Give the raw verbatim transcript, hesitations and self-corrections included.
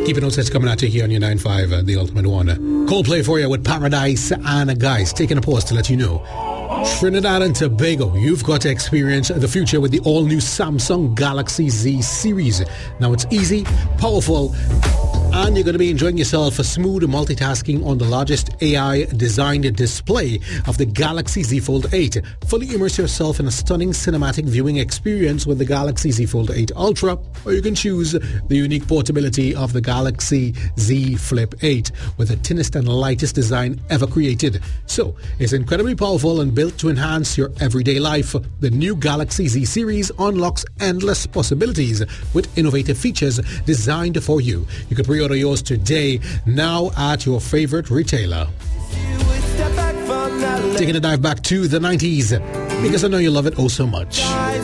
Keep it on sets coming at you here on your nine five, uh, the ultimate one. Coldplay for you with Paradise. And guys, taking a pause to let you know, Trinidad and Tobago, you've got to experience the future with the all-new Samsung Galaxy Z series. Now it's easy, powerful, and you're going to be enjoying yourself a smooth multitasking on the largest A I-designed display of the Galaxy Z Fold eight. Fully immerse yourself in a stunning cinematic viewing experience with the Galaxy Z Fold eight Ultra, or you can choose the unique portability of the Galaxy Z Flip eight with the thinnest and lightest design ever created. So, it's incredibly powerful and built to enhance your everyday life. The new Galaxy Z series unlocks endless possibilities with innovative features designed for you. You can pre-order yours today, now at your favorite retailer. Taking a dive back to the nineties, because I know you love it oh so much.